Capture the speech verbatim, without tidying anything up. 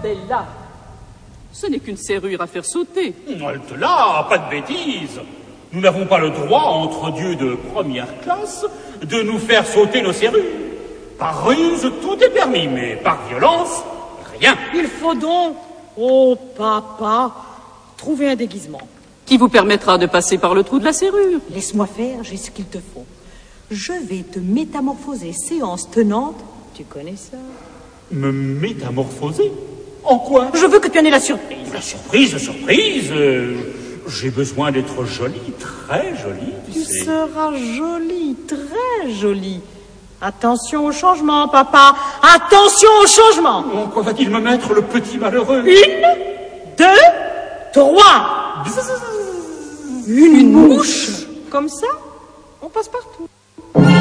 bordel là? Ce n'est qu'une serrure à faire sauter. Halte là, pas de bêtises. Nous n'avons pas le droit, entre dieux de première classe, de nous faire sauter nos serrures. Par ruse, tout est permis, mais par violence, rien. Il faut donc, oh papa, trouver un déguisement. Qui vous permettra de passer par le trou de la serrure. Laisse-moi faire, j'ai ce qu'il te faut. Je vais te métamorphoser séance tenante. Tu connais ça? Me métamorphoser? En quoi? Je veux que tu en aies la surprise. La surprise, surprise euh, J'ai besoin d'être jolie, très jolie, tu, Tu sais. seras jolie, très jolie. Attention au changement, papa. Attention au changement. En quoi va-t-il me mettre, le petit malheureux? Une, deux, trois. Une, Une mouche. Comme ça, on passe partout.